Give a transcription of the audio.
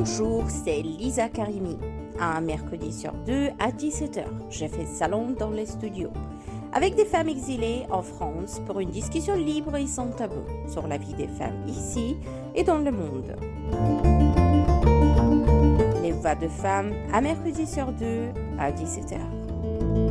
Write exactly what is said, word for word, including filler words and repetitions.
Bonjour, c'est Lisa Karimi. Un mercredi sur deux à dix-sept heures, je fais salon dans les studios avec des femmes exilées en France pour une discussion libre et sans tabou sur la vie des femmes ici et dans le monde. Les voix de femmes, un mercredi sur deux à dix-sept heures.